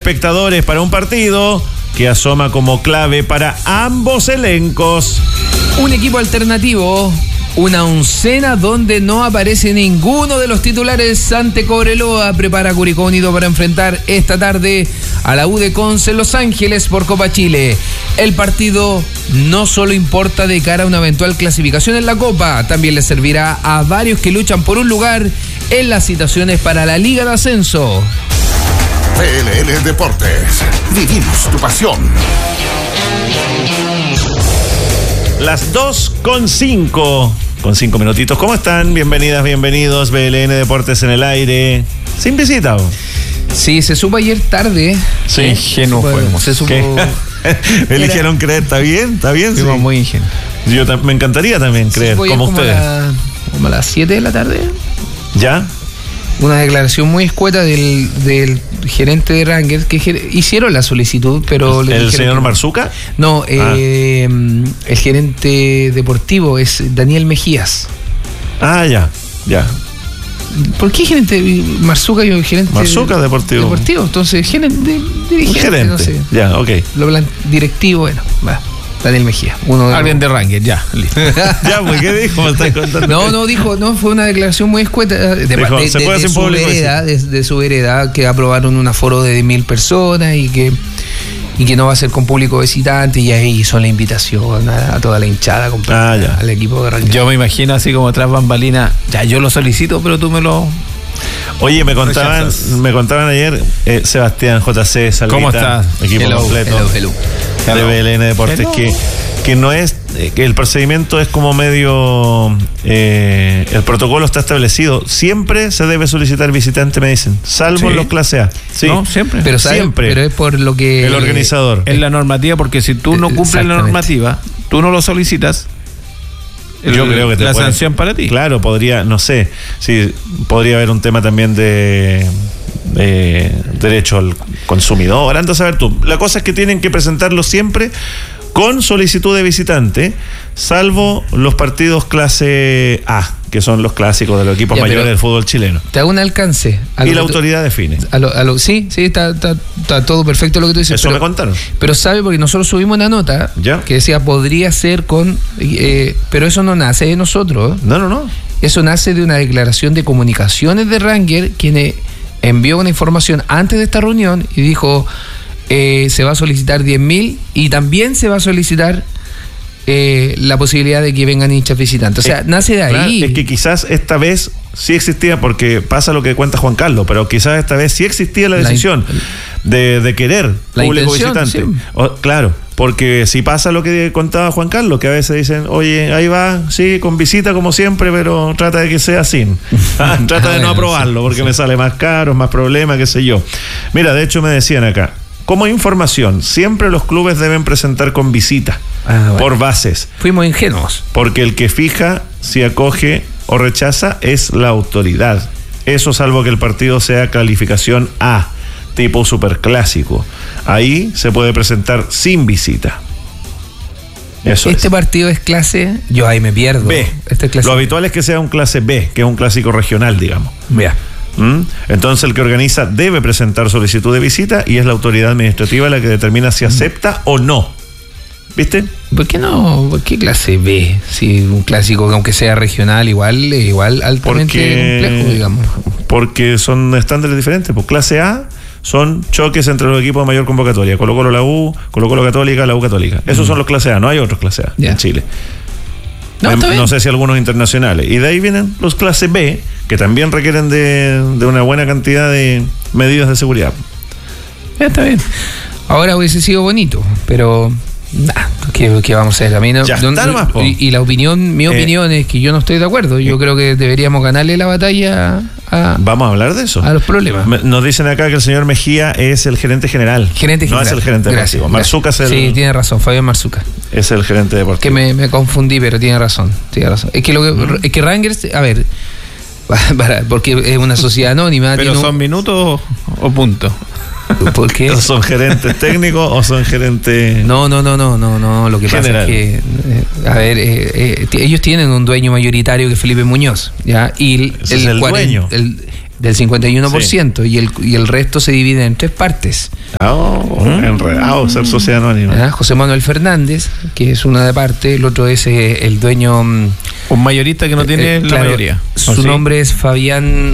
espectadores para un partido que asoma como clave para ambos elencos. Un equipo alternativo, una oncena donde no aparece ninguno de los titulares ante Cobreloa. Prepara Curicó Unido para enfrentar esta tarde a la U de Conce en Los Ángeles por Copa Chile. El partido no solo importa de cara a una eventual clasificación en la Copa, también le servirá a varios que luchan por un lugar en las citaciones para la Liga de Ascenso. PLL Deportes, vivimos tu pasión. Las 2:05, con 5 minutitos. ¿Cómo están? Bienvenidas, bienvenidos. BLN Deportes en el aire. Sin visita. Sí, se supo ayer tarde. Sí, ingenuo fuimos. Se supo. Me eligieron creer, ¿está bien? ¿Está bien? Fuimos Sí. muy ingenuos. Yo me encantaría también creer, como ustedes. Como a las 7 de la tarde. ¿Ya? Una declaración muy escueta del gerente de Rangers, que hicieron la solicitud, pero... ¿El señor Marzuca? No, el gerente deportivo es Daniel Mejías. Ah, ya. ¿Por qué gerente Marzuca y gerente? Marzuca deportivo. Deportivo, entonces dirigente, gerente, no sé. Ya, ok. Lo hablan directivo, bueno, va. Daniel Mejía, Alguien de Rangers, ya, listo. Ya, pues, ¿qué dijo? ¿Me estás contando? No, fue una declaración muy escueta de su vereda, que aprobaron un aforo de 10.000 personas y que no va a ser con público visitante, y ahí hizo la invitación a toda la hinchada completa, al equipo de Rangers. Yo me imagino así como tras bambalina, ya yo lo solicito, pero tú me lo... Oye, me contaban ayer, Sebastián JC, Salvita, ¿cómo estás? Equipo completo de BLN Deportes, que no es, que el procedimiento es como medio, el protocolo está establecido, siempre se debe solicitar visitante, me dicen, salvo en los clase A. Sí, no, siempre. Pero siempre. Es por lo que... El organizador. Es la normativa, porque si tú no cumples la normativa, tú no lo solicitas. Yo creo que la sanción para ti. Claro, podría, no sé, sí, podría haber un tema también de derecho al consumidor. Anda a saber tú. La cosa es que tienen que presentarlo siempre con solicitud de visitante, salvo los partidos clase A, que son los clásicos de los equipos mayores del fútbol chileno. Te hago un alcance. Y la autoridad define. Sí, está todo perfecto lo que tú dices. Eso me contaron. Pero sabe, porque nosotros subimos una nota que decía podría ser con... pero eso no nace de nosotros. No. Eso nace de una declaración de comunicaciones de Rangers, quien envió una información antes de esta reunión y dijo... se va a solicitar 10.000 y también se va a solicitar la posibilidad de que vengan hinchas visitantes. O sea, nace de ahí. Es que quizás esta vez sí existía, porque pasa lo que cuenta Juan Carlos, pero quizás esta vez sí existía la decisión de querer público visitante. Sí. Claro, porque si pasa lo que contaba Juan Carlos, que a veces dicen, oye, ahí va, sí, con visita como siempre, pero trata de que sea sin. Trata de no aprobarlo, porque me sale más caro, más problema, qué sé yo. Mira, de hecho me decían acá, como información, siempre los clubes deben presentar con visita, por bases. Fuimos ingenuos. Porque el que fija si acoge o rechaza es la autoridad. Eso salvo que el partido sea calificación A, tipo superclásico. Ahí se puede presentar sin visita. Eso partido es clase, yo ahí me pierdo. B. Lo habitual es que sea un clase B, que es un clásico regional, digamos. Vea. Entonces el que organiza debe presentar solicitud de visita y es la autoridad administrativa la que determina si acepta o no. ¿Viste? ¿Por qué no? ¿Por qué clase B? Si un clásico, aunque sea regional, igual altamente complejo, digamos. Porque son estándares diferentes. Pues clase A son choques entre los equipos de mayor convocatoria. Colo-Colo la U, Colo-Colo Católica, la U Católica. Esos son los clase A, no hay otros clase A en Chile. No sé si algunos internacionales. Y de ahí vienen los clase B, que también requieren de una buena cantidad de medidas de seguridad. Ya está bien. Ahora hubiese sido bonito, pero ¿qué vamos a hacer? A mí y la opinión, mi opinión es que yo no estoy de acuerdo. Yo creo que deberíamos ganarle la batalla vamos a hablar de eso. A los problemas. Nos dicen acá que el señor Mejía es el gerente general. No es el gerente deportivo. Marzuca es el... Sí, tiene razón, Fabián Marzuca. Es el gerente deportivo. Que me confundí, pero tiene razón. Es que Rangers, a ver, porque es una sociedad anónima. ¿Pero son minutos o puntos? ¿Por qué? ¿O son gerentes técnicos o son gerentes...? No. Lo que general. Pasa es que, ellos tienen un dueño mayoritario que es Felipe Muñoz, ¿ya? Y el dueño. del 51%, y el resto se divide en 3 partes. Enredado ser sociedad anónima. José Manuel Fernández, que es una de parte, el otro es el dueño... un mayorista que no tiene la mayoría. Su nombre es Fabián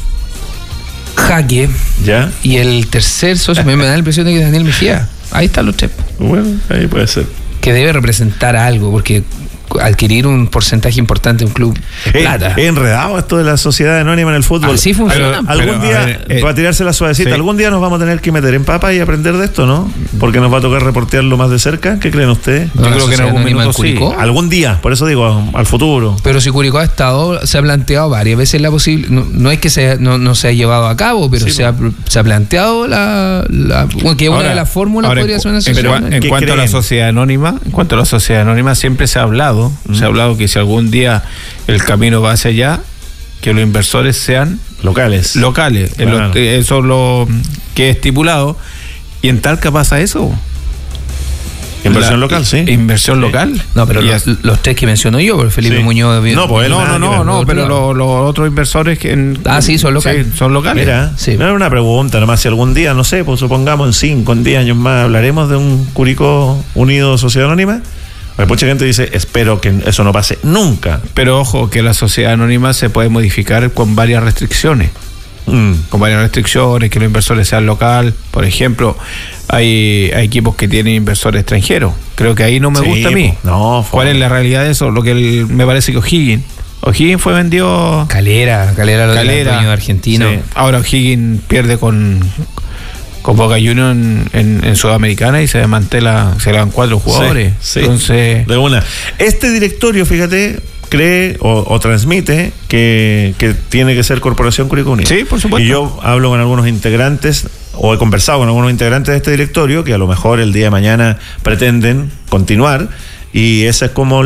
Jaque. ¿Ya? Y el tercer socio, me da la impresión de que es Daniel Mejía. Ahí están los 3. Bueno, ahí puede ser. Que debe representar algo, porque adquirir un porcentaje importante de un club es plata. Es enredado esto de la sociedad anónima en el fútbol. Así funciona. Algún día, para tirarse la suavecita, algún día nos vamos a tener que meter en papa y aprender de esto, ¿no? Porque nos va a tocar reportearlo más de cerca. ¿Qué creen ustedes? Yo creo que en algún minuto sí. Algún día, por eso digo, al futuro. Pero si Curicó se ha planteado varias veces la posibilidad, no es que no se ha llevado a cabo, pero se ha planteado que una de las fórmulas podría ser una sociedad. En cuanto a la sociedad anónima, siempre se ha hablado que si algún día el camino va hacia allá, que los inversores sean locales. Claro. Eso es lo que es estipulado, y en Talca pasa eso. Inversión local, sí. Inversión local. No, pero los 3 que menciono yo, por Felipe Muñoz. No, pero los otros inversores que son locales. Sí, son locales. Mira, era una pregunta, nomás, si algún día, no sé, pues supongamos en 5, en 10 años más, hablaremos de un Curicó Unido Sociedad Anónima. Hay mucha gente que dice, espero que eso no pase nunca. Pero ojo, que la sociedad anónima se puede modificar con varias restricciones. Con varias restricciones, que los inversores sean local. Por ejemplo, hay equipos que tienen inversores extranjeros. Creo que ahí no me gusta a mí. ¿Cuál es la realidad de eso? Lo que me parece que O'Higgins fue vendido... Calera, dueño argentino. Sí. Ahora O'Higgins pierde con Boca Juniors en Sudamericana y se desmantela, se le dan 4 jugadores. Sí. Entonces, de una. Este directorio, fíjate, cree o transmite que tiene que ser Corporación Curicó Unido. Sí, por supuesto. Y yo hablo con algunos integrantes, o he conversado con algunos integrantes de este directorio, que a lo mejor el día de mañana pretenden continuar. Y esa es como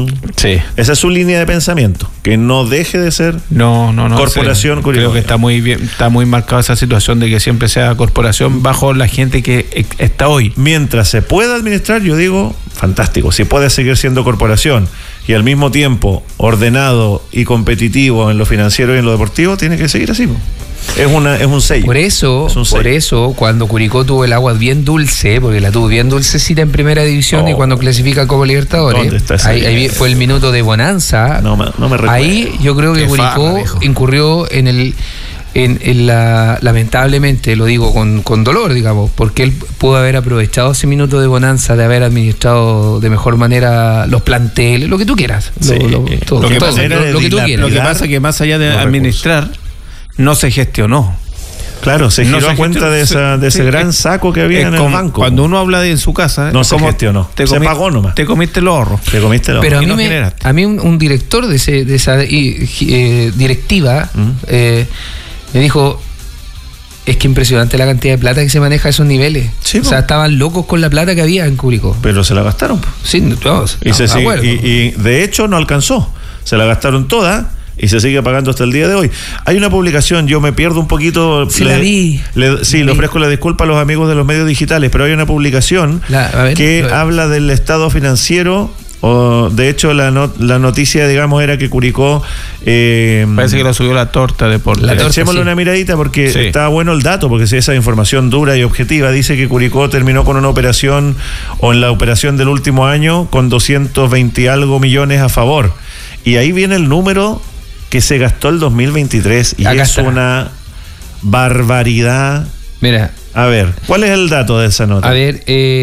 esa es su línea de pensamiento, que no deje de ser Corporación Curicó. Creo que está muy bien, está muy marcada esa situación de que siempre sea corporación bajo la gente que está hoy. Mientras se pueda administrar, yo digo, fantástico. Si puede seguir siendo corporación y al mismo tiempo ordenado y competitivo en lo financiero y en lo deportivo, tiene que seguir así. Es un sello. Por eso, cuando Curicó tuvo el agua bien dulce, porque la tuvo bien dulcecita en primera división, y cuando clasifica como Libertadores, ahí fue el minuto de bonanza. No me recuerdo. Ahí yo creo que Curicó incurrió en lamentablemente, lo digo con dolor, digamos, porque él pudo haber aprovechado ese minuto de bonanza, de haber administrado de mejor manera los planteles, lo que tú quieras. Lo que pasa es que más allá de administrar, no se gestionó. Claro, se giró a cuenta de ese gran saco que había en el banco. Cuando uno habla de en su casa, no se gestionó, se pagó nomás. Te comiste el ahorro. Pero a mí un director de esa directiva me dijo, es que impresionante la cantidad de plata que se maneja a esos niveles. Sí, o sea, estaban locos con la plata que había en Curicó. Pero se la gastaron. Sí, todos. Y de hecho no alcanzó. Se la gastaron toda. Y se sigue pagando hasta el día de hoy. Hay una publicación, yo me pierdo un poquito. Sí, la vi. Le ofrezco la disculpa a los amigos de los medios digitales, pero hay una publicación que habla del estado financiero. De hecho, la noticia, digamos, era que Curicó... parece que lo subió la torta Deportes. Echémosle una miradita porque está bueno el dato, porque si esa información dura y objetiva, dice que Curicó terminó con una operación, o en la operación del último año, con 220 y algo millones a favor. Y ahí viene el número que se gastó el 2023 y es una barbaridad. Mira, a ver, ¿cuál es el dato de esa nota? A ver,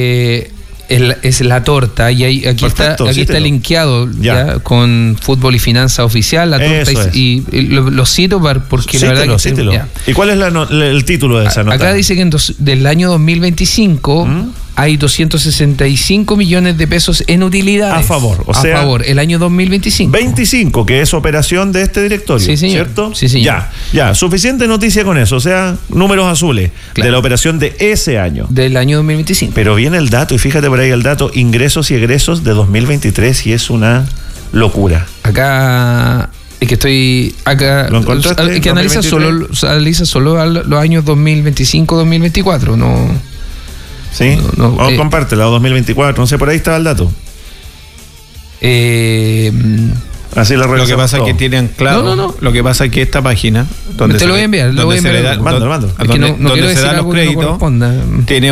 es la torta y aquí está linkeado ya con Fútbol y Finanza Oficial, la torta, y lo cito porque la verdad que ¿Y cuál es el título de esa nota? Acá dice que del año 2025 hay 265 millones de pesos en utilidades. A favor, a favor, el año 2025. 25, que es operación de este directorio, sí, señor. ¿cierto? Sí, señor. Ya, suficiente noticia con eso, o sea, números azules de la operación de ese año. Del año 2025. Pero viene el dato, y fíjate por ahí el dato, ingresos y egresos de 2023, y es una locura. Acá... Es que estoy acá. ¿Lo encontraste? Que analiza solo los años 2025-2024, no... ¿Sí? Compártela, 2024, no sé, por ahí estaba el dato. Así lo que pasa es que tienen claro. No. Lo que pasa es que esta página, donde te lo voy a enviar. Mando. donde se dan los créditos, tiene